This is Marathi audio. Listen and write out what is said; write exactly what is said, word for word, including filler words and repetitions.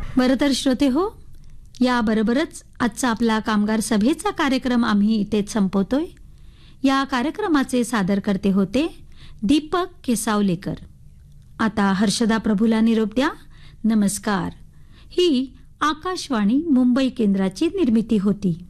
बरं तर श्रोते हो, याबरोबरच आजचा आपला कामगार सभेचा कार्यक्रम आम्ही इथेच संपवतोय. या कार्यक्रमाचे सादरकर्ते होते दीपक केसावलेकर. आता हर्षदा प्रभूला निरोप द्या. नमस्कार. ही आकाशवाणी मुंबई केंद्राची निर्मिती होती.